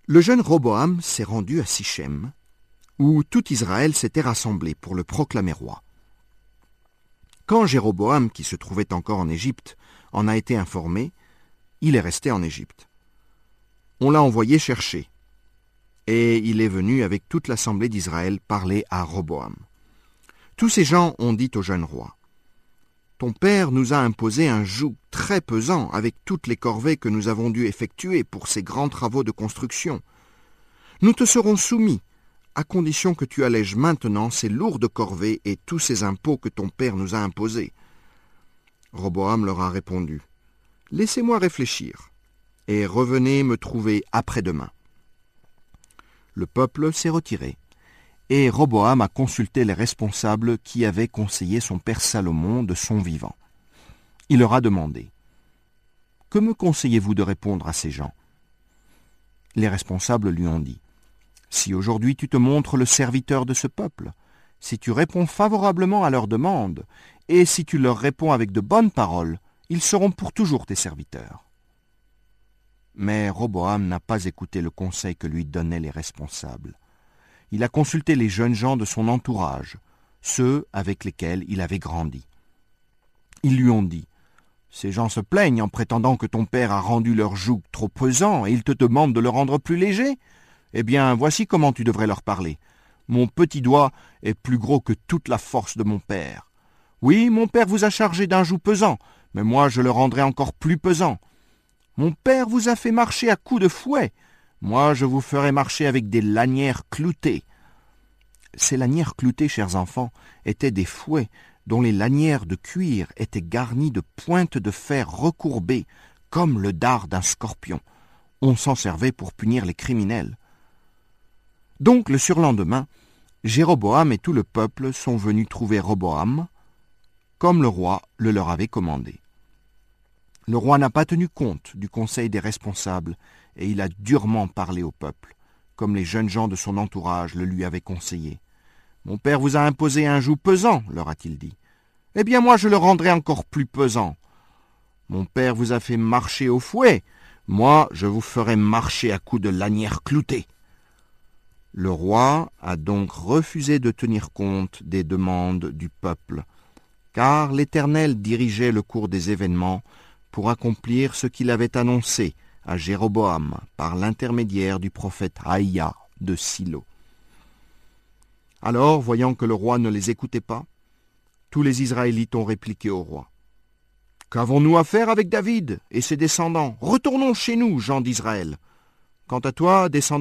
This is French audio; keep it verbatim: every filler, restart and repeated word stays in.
Le jeune Roboam s'est rendu à Sichem, où tout Israël s'était rassemblé pour le proclamer roi. Quand Jéroboam, qui se trouvait encore en Égypte, en a été informé, il est resté en Égypte. On l'a envoyé chercher, et il est venu avec toute l'assemblée d'Israël parler à Roboam. Tous ces gens ont dit au jeune roi: « Ton père nous a imposé un joug très pesant avec toutes les corvées que nous avons dû effectuer pour ces grands travaux de construction. Nous te serons soumis, à condition que tu allèges maintenant ces lourdes corvées et tous ces impôts que ton père nous a imposés. » Roboam leur a répondu: « Laissez-moi réfléchir, et revenez me trouver après-demain. » Le peuple s'est retiré, et Roboam a consulté les responsables qui avaient conseillé son père Salomon de son vivant. Il leur a demandé: « Que me conseillez-vous de répondre à ces gens ?» Les responsables lui ont dit: « Si aujourd'hui tu te montres le serviteur de ce peuple, si tu réponds favorablement à leurs demandes, et si tu leur réponds avec de bonnes paroles, ils seront pour toujours tes serviteurs. » Mais Roboam n'a pas écouté le conseil que lui donnaient les responsables. Il a consulté les jeunes gens de son entourage, ceux avec lesquels il avait grandi. Ils lui ont dit: « Ces gens se plaignent en prétendant que ton père a rendu leur joug trop pesant et ils te demandent de le rendre plus léger. Eh bien, voici comment tu devrais leur parler. Mon petit doigt est plus gros que toute la force de mon père. Oui, mon père vous a chargé d'un joug pesant, mais moi je le rendrai encore plus pesant. Mon père vous a fait marcher à coups de fouet, moi je vous ferai marcher avec des lanières cloutées. » Ces lanières cloutées, chers enfants, étaient des fouets dont les lanières de cuir étaient garnies de pointes de fer recourbées, comme le dard d'un scorpion. On s'en servait pour punir les criminels. Donc le surlendemain, Jéroboam et tout le peuple sont venus trouver Roboam, comme le roi le leur avait commandé. Le roi n'a pas tenu compte du conseil des responsables, et il a durement parlé au peuple, comme les jeunes gens de son entourage le lui avaient conseillé. « Mon père vous a imposé un joug pesant, leur a-t-il dit. Eh bien moi je le rendrai encore plus pesant. Mon père vous a fait marcher au fouet, moi je vous ferai marcher à coups de lanières cloutées. » Le roi a donc refusé de tenir compte des demandes du peuple, car l'Éternel dirigeait le cours des événements pour accomplir ce qu'il avait annoncé à Jéroboam par l'intermédiaire du prophète Aïa de Silo. Alors, voyant que le roi ne les écoutait pas, tous les Israélites ont répliqué au roi: « Qu'avons-nous à faire avec David et ses descendants? Retournons chez nous, gens d'Israël. Quant à toi, descendant